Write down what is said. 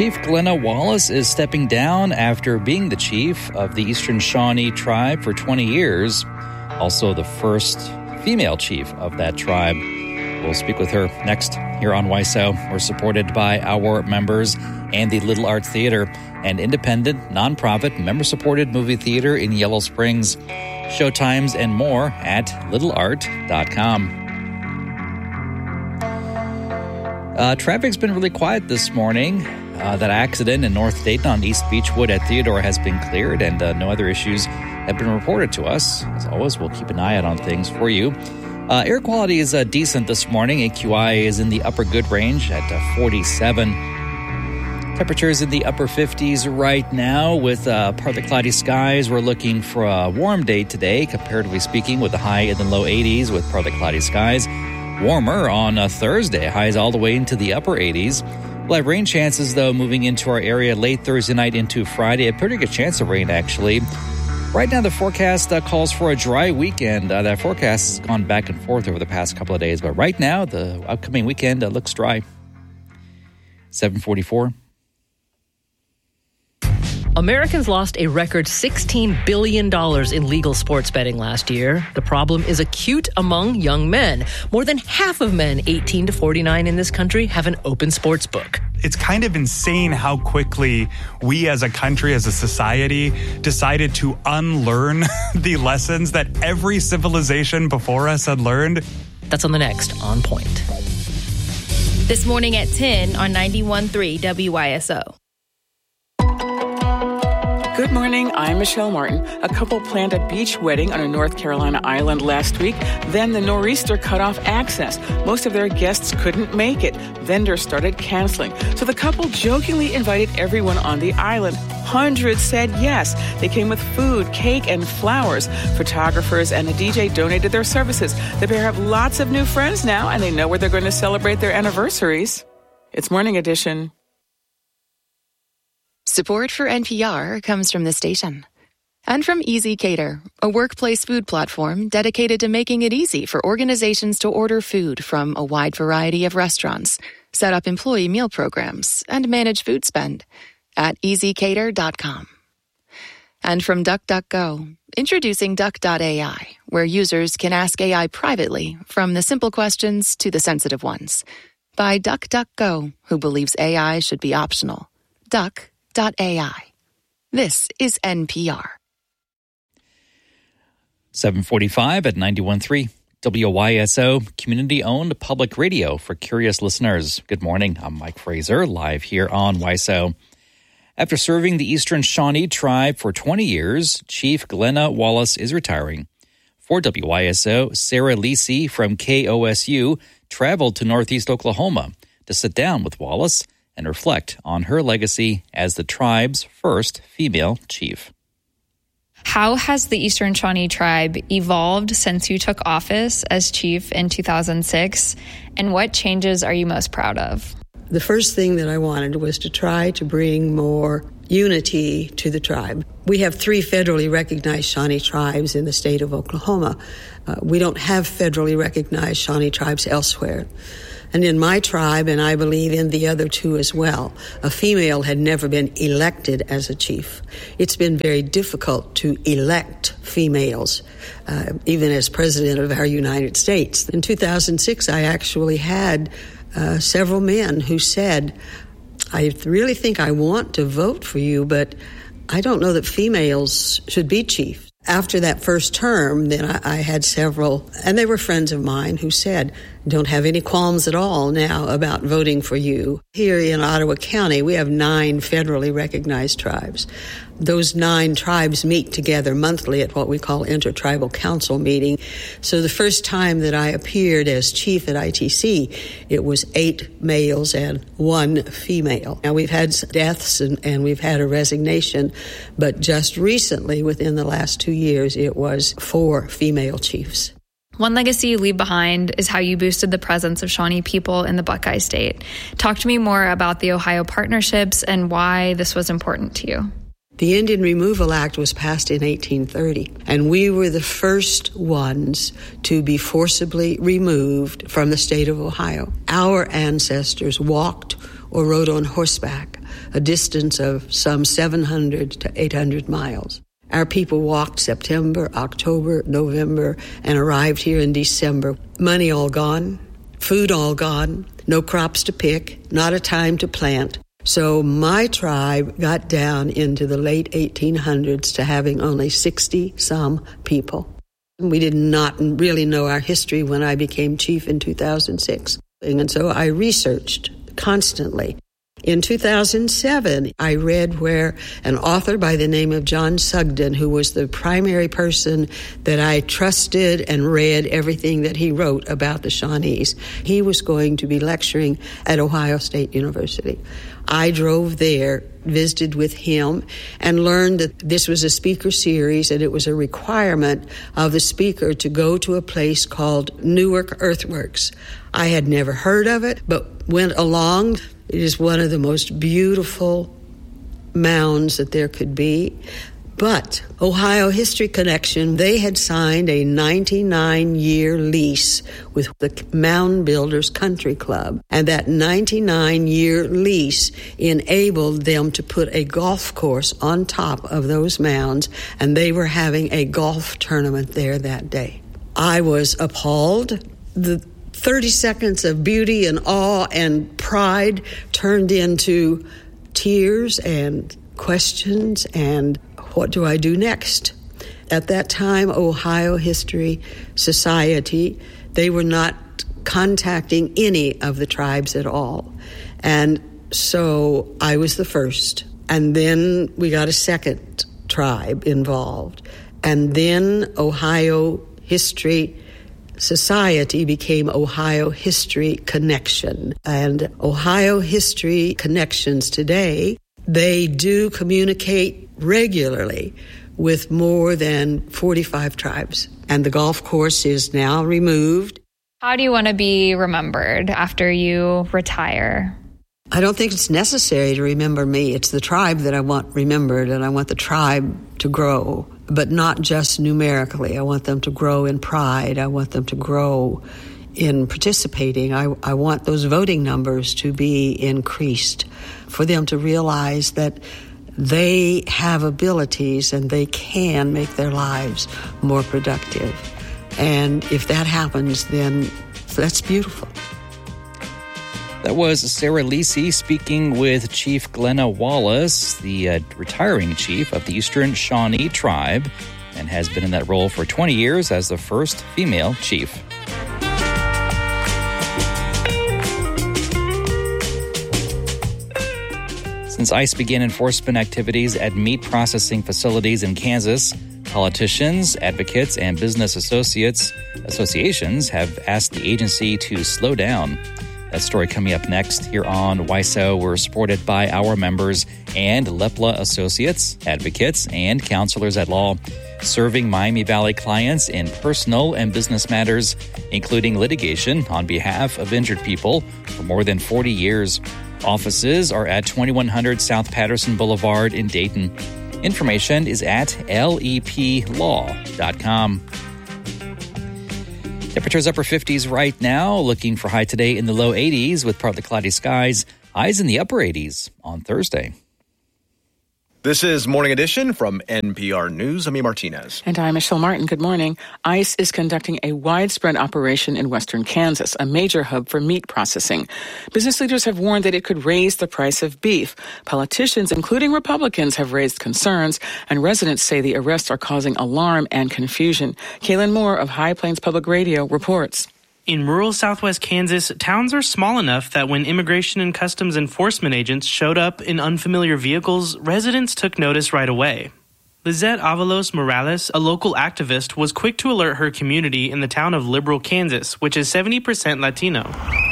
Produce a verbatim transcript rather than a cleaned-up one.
Chief Glenna Wallace is stepping down after being the chief of the Eastern Shawnee tribe for twenty years. Also the first female chief of that tribe. We'll speak with her next here on Y S O. We're supported by our members and the Little Art Theater, an independent, nonprofit, member-supported movie theater in Yellow Springs. Showtimes and more at little art dot com. Uh, traffic's been really quiet this morning. Uh, that accident in North Dayton on East Beechwood at Theodore has been cleared, and uh, no other issues have been reported to us. As always, we'll keep an eye out on things for you. Uh, air quality is uh, decent this morning. A Q I is in the upper good range at uh, forty-seven. Temperatures in the upper fifties right now with uh, partly cloudy skies. We're looking for a warm day today, comparatively speaking, with a high in the low eighties with partly cloudy skies. Warmer on a Thursday, highs all the way into the upper eighties. We'll have rain chances, though, moving into our area late Thursday night into Friday. A pretty good chance of rain, actually. Right now, the forecast uh, calls for a dry weekend. Uh, that forecast has gone back and forth over the past couple of days, but right now, the upcoming weekend uh, looks dry. seven forty-four. Americans lost a record sixteen billion dollars in legal sports betting last year. The problem is acute among young men. More than half of men eighteen to forty-nine in this country have an open sports book. It's kind of insane how quickly we as a country, as a society, decided to unlearn the lessons that every civilization before us had learned. That's on the next On Point. This morning at ten on ninety-one point three W Y S O. Good morning, I'm Michelle Martin. A couple planned a beach wedding on a North Carolina island last week. Then the nor'easter cut off access. Most of their guests couldn't make it. Vendors started canceling. So the couple jokingly invited everyone on the island. Hundreds said yes. They came with food, cake, and flowers. Photographers and a D J donated their services. The pair have lots of new friends now, and they know where they're going to celebrate their anniversaries. It's Morning Edition. Support for N P R comes from the station. And from Easy Cater, a workplace food platform dedicated to making it easy for organizations to order food from a wide variety of restaurants, set up employee meal programs, and manage food spend at easy cater dot com. And from DuckDuckGo, introducing Duck dot A I, where users can ask A I privately, from the simple questions to the sensitive ones. By DuckDuckGo, who believes A I should be optional. Duck dot A I. This is N P R. seven forty-five at ninety-one point three W Y S O, community-owned public radio for curious listeners. Good morning. I'm Mike Fraser, live here on Y S O. After serving the Eastern Shawnee tribe for twenty years, Chief Glenna Wallace is retiring. For W Y S O, Sarah Lisi from K O S U traveled to Northeast Oklahoma to sit down with Wallace and reflect on her legacy as the tribe's first female chief. How has the Eastern Shawnee tribe evolved since you took office as chief in two thousand six, and what changes are you most proud of? The first thing that I wanted was to try to bring more unity to the tribe. We have three federally recognized Shawnee tribes in the state of Oklahoma. Uh, we don't have federally recognized Shawnee tribes elsewhere. And in my tribe, and I believe in the other two as well, a female had never been elected as a chief. It's been very difficult to elect females, uh, even as president of our United States. In two thousand six, I actually had uh, several men who said, I really think I want to vote for you, but I don't know that females should be chief. After that first term, then I, I had several, and they were friends of mine, who said, don't have any qualms at all now about voting for you. Here in Ottawa County, we have nine federally recognized tribes. Those nine tribes meet together monthly at what we call Intertribal Council meeting. So the first time that I appeared as chief at I T C, it was eight males and one female. Now, we've had deaths and, and we've had a resignation, but just recently, within the last two years, it was four female chiefs. One legacy you leave behind is how you boosted the presence of Shawnee people in the Buckeye State. Talk to me more about the Ohio partnerships and why this was important to you. The Indian Removal Act was passed in eighteen thirty, and we were the first ones to be forcibly removed from the state of Ohio. Our ancestors walked or rode on horseback a distance of some seven hundred to eight hundred miles. Our people walked September, October, November, and arrived here in December. Money all gone, food all gone, no crops to pick, not a time to plant. So my tribe got down into the late eighteen hundreds to having only sixty-some people. We did not really know our history when I became chief in two thousand six. And so I researched constantly. In two thousand seven, I read where an author by the name of John Sugden, who was the primary person that I trusted and read everything that he wrote about the Shawnees, he was going to be lecturing at Ohio State University. I drove there, visited with him, and learned that this was a speaker series, and it was a requirement of the speaker to go to a place called Newark Earthworks. I had never heard of it, but went along. It is one of the most beautiful mounds that there could be. But Ohio History Connection, they had signed a ninety-nine year lease with the Mound Builders Country Club. And that ninety-nine year lease enabled them to put a golf course on top of those mounds, and they were having a golf tournament there that day. I was appalled. The thirty seconds of beauty and awe and pride turned into tears and questions and what do I do next? At that time, Ohio History Society, they were not contacting any of the tribes at all. And so I was the first. And then we got a second tribe involved. And then Ohio History Society became Ohio History Connection. And Ohio History Connections today, they do communicate regularly with more than forty-five tribes. And the golf course is now removed. How do you want to be remembered after you retire? I don't think it's necessary to remember me. It's the tribe that I want remembered, and I want the tribe to grow, but not just numerically. I want them to grow in pride. I want them to grow in participating. I, I want those voting numbers to be increased, for them to realize that they have abilities and they can make their lives more productive. And if that happens, then that's beautiful. That was Sarah Lisi speaking with Chief Glenna Wallace, the uh, retiring chief of the Eastern Shawnee Tribe, and has been in that role for twenty years as the first female chief. Since ICE began enforcement activities at meat processing facilities in Kansas, politicians, advocates, and business associates associations have asked the agency to slow down. That story coming up next here on W I S O. We're supported by our members and Lepla Associates, advocates, and counselors at law, serving Miami Valley clients in personal and business matters, including litigation on behalf of injured people for more than forty years. Offices are at twenty-one hundred South Patterson Boulevard in Dayton. Information is at L E P law dot com. Temperatures upper fifties right now, looking for high today in the low eighties with partly cloudy skies. Highs in the upper eighties on Thursday. This is Morning Edition from N P R News. I'm Martinez. And I'm Michelle Martin. Good morning. ICE is conducting a widespread operation in western Kansas, a major hub for meat processing. Business leaders have warned that it could raise the price of beef. Politicians, including Republicans, have raised concerns, and residents say the arrests are causing alarm and confusion. Kaylin Moore of High Plains Public Radio reports. In rural southwest Kansas, towns are small enough that when immigration and customs enforcement agents showed up in unfamiliar vehicles, residents took notice right away. Lizette Avalos Morales, a local activist, was quick to alert her community in the town of Liberal, Kansas, which is seventy percent Latino.